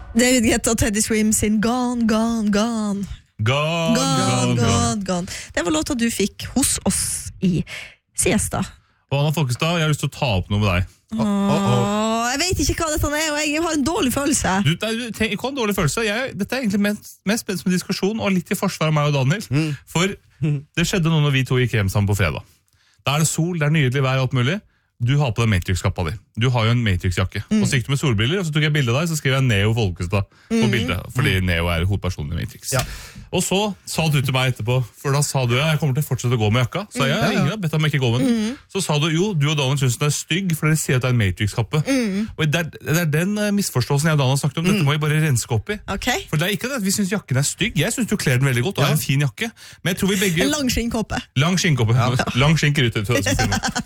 David Guetta og Teddy Swims sin Gone, Gone, Gone. Gone. Gone. Det var låta du fikk hos oss i Siesta. Og Anna Folkestad, jeg har lyst til å ta opp noe med deg. Jeg vet ikke hva dette er, og jeg har en dårlig følelse. Du ikke ha en dårlig følelse. Dette er egentlig mest spent som en diskusjon, og litt i forsvar av meg og Daniel. For det skjedde noe når vi to gikk hjem sammen på fredag. Da er det sol, det er nydelig vær og alt mulig. Du har på deg Matrix-kappa di. Du har jo en Matrix-jakke. Og så gikk du med solbriller, og så tok jeg bilde av deg, så skrev jeg Neo Folkestad på bildet, fordi Neo er hovedpersonen i Matrix. Ja. Og så sa du til meg etterpå, for da sa du jeg kommer til å fortsette å gå med jakka. Så jeg ingen har bedt om ikke gå med den. Så sa du jo, du og Daniel synes den er stygg, for dere sier at det er en Matrix-kappe. Og det er den misforståelsen jeg og Daniel har snakket om. Dette må vi bare renske opp i. Okay. For det er ikke det at vi synes jakken er stygg. Jeg synes du kler den veldig godt, og er en fin jakke. Men jeg tror vi begge... En lang skinnkoppe. Lang skinnkoppe. Ja. Lang skinnkerytter, tror jeg.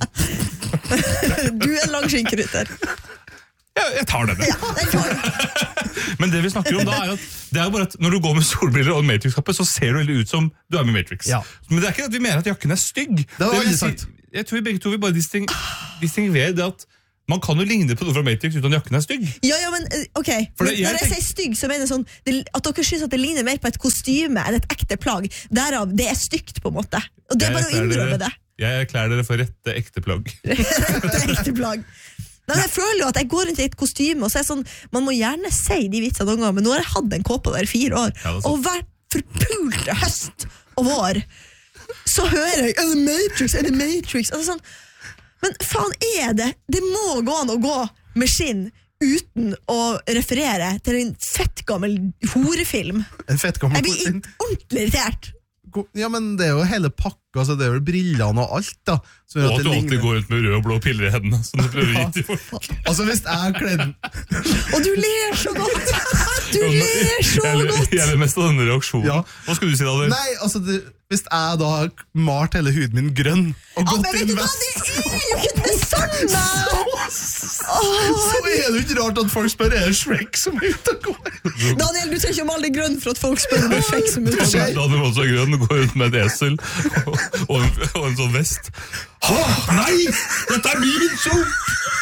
Du er en lang skinnkerytter. Ja, jeg tar denne. Ja, den tar du. Men det vi snakker om da er at det er jo bare at når du går med solbriller og en Matrix-kappe, så ser du veldig ut som du er med Matrix. Ja. Men det er ikke at vi mener at jakken er stygg. Det var veldig sagt. Jeg tror vi begge to vil bare distinguere det at man kan jo ligne på noe fra Matrix uten at jakken er stygg. Ja, men ok. Når jeg sier stygg, så mener jeg sånn at dere synes at det ligner mer på et kostyme enn et ekte plagg. Derav, det er stygt på en måte. Og det er bare å innrømme det. Jeg erklærer dere for rette ekte plagg. Rette ekte plagg. Nei, jeg føler jo at jeg går rundt i et kostyme, og så er sånn, man må gjerne si de vitsene noen ganger, men nå har jeg hatt en kåpe der i 4 år, og hver forpulte høst og vår, så hører jeg, er det Matrix? Altså sånn, men faen er det? Det må gå an å gå med skinn uten å referere til en fettgammel horefilm. En fettgammel horefilm? Jeg blir ordentlig irritert. Ja, men det er jo hele pakka, så det er jo brillene og alt da. Og at du alltid går rundt med rød og blå piller i hendene, så du prøver å gi til folk. Altså, hvis jeg kledde... Og du ler så godt! Du ler så godt! Jeg ler mest av denne reaksjonen. Ja. Hva skulle du si, Daniel? Nei, altså, hvis jeg da har malt hele huden min grønn, og gått men vet du hva, det er jo ikke det samme! Så er det jo ikke rart at folk spør, er det Shrek som er ute og går? Daniel, du trenger ikke å male deg grønn for at folk spør om det er Shrek som er ute og går. Daniel også er grønn og går ut med et esel og en sånn vest. Nei! Dette er min sump!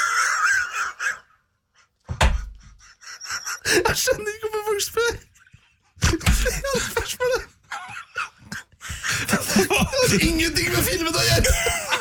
Jeg skjønner ikke hvorfor folk spør. Det har ingenting med filmen å gjøre.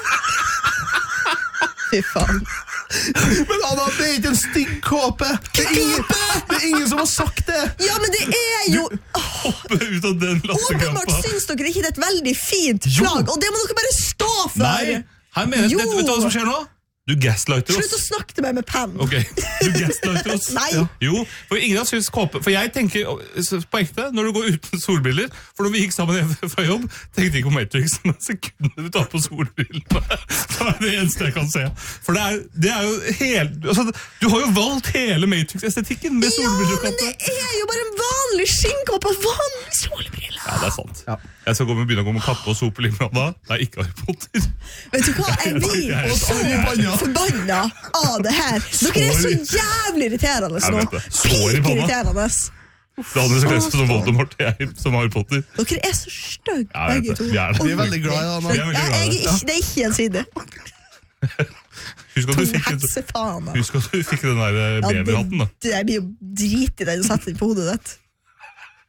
Fy faen. Men Anna, det er ikke en stygg kåpe. Det er ingen som har sagt det. Ja, men det er jo Hoppe ut av den latterkrampa. Åpenbart syns dere ikke det er et veldig fint plagg, og det må dere bare stå for. Nei, her mener jeg, vet du hva som skjer nå? Du gaslighter oss. Slutt å snakke til meg med penn. Ok, du gaslighter oss. Nei. Ja. Jo, for ingen av oss synes kåpe. For jeg tenker på ekte, når du går uten solbriller, for når vi gikk sammen fra jobb, tenkte jeg ikke på Matrix, men sekundene du tar på solbrillene, så er det eneste jeg kan se. For det er jo helt, altså, du har jo valgt hele Matrix-estetikken med solbriller og kappe. Ja, men det er jo bare en vanlig skinnkåpe og vanlig solbriller. Ja, det er sant. Ja. Jeg skal begynne å gå med kappe og sope lignende da. Det er ikke Harry Potter. Vet du hva, jeg blir så forbanna av det her. Dere er så jævlig irriterende nå. Pik-irriterende. Det andre som leser som Voldemort, jeg som Harry Potter. Dere er så støgg, begge to. Vi er veldig glad i Anna. Det er ikke en side. Husk at du fikk den der beverhatten da. Jeg blir jo drit i den og setter den på hodet ditt.